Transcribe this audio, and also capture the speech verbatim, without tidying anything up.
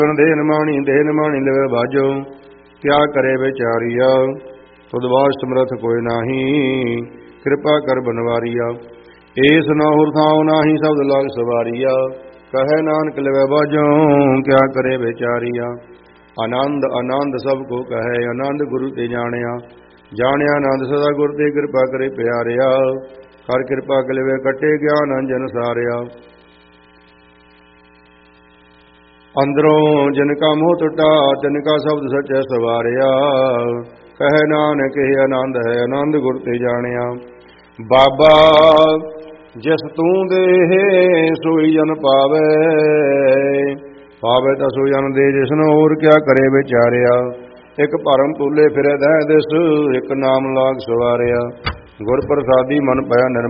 ਦੇਹ ਨਿਮਾਣੀ ਦੇਹ ਨਿਮਾਣੀ ਲਵੇ ਬਾਜੋ, ਕਿਆ ਕਰੇ ਵਿਚਾਰੀਆ। ਤੁਧਵਾਸ ਸਮਰਥ ਕੋਈ ਨਾਹੀ, ਕਿਰਪਾ ਕਰ ਬਨਵਾਰੀਆ। ਏਸ ਨਾ ਹੁਰ ਥਾਉ ਨਾਹੀ, ਸ਼ਬਦ ਲਾਗ ਸਵਾਰੀਆ। ਕਹੈ ਨਾਨਕ ਲਵੇ ਬਾਜੋ, ਕਿਆ ਕਰੇ ਵਿਚਾਰੀਆ। ਆਨੰਦ ਆਨੰਦ ਸਭ ਕੋ ਕਹੈ, ਆਨੰਦ ਗੁਰੂ ਤੇ ਜਾਣਿਆ। ਜਾਣਿਆ ਆਨੰਦ ਸਦਾ ਗੁਰ ਤੇ, ਕਿਰਪਾ ਕਰੇ ਪਿਆਰਿਆ। ਕਰ ਕਿਰਪਾ ਕਲਵੇ ਕੱਟੇ, ਗਿਆਨ ਅੰਜਨ ਸਾਰਿਆ। ਅੰਦਰੋਂ ਜਿਨ ਕਾ ਮੋਹ ਟੁਟਾ, ਤਿਨ ਕਾ ਸ਼ਬਦ ਸਚੈ ਸਵਾਰਿਆ। ਕਹੈ ਨਾਨਕ ਇਹ ਆਨੰਦ ਹੈ, ਆਨੰਦ ਗੁਰ ਤੇ ਜਾਣਿਆ। ਬਾਬਾ ਜਿਸ ਤੂੰ ਦੇਹ, ਸੋਈ ਜਨ ਪਾਵੇ। ਪਾਵੇ ਤਾਂ ਸੋਈ ਜਨ ਦੇ, ਜਿਸਨੂੰ ਹੋਰ ਕਿਆ ਕਰੇ ਵਿਚਾਰਿਆ। ਇੱਕ ਭਰਮ ਭੁੱਲੇ ਫਿਰੈ ਦਹਿ ਦਿਸ, ਇੱਕ ਨਾਮ ਲਾਗ ਸਵਾਰਿਆ। ਗੁਰ ਪ੍ਰਸਾਦੀ ਮਨ ਭਇਆ ਨਿਰਮਲ।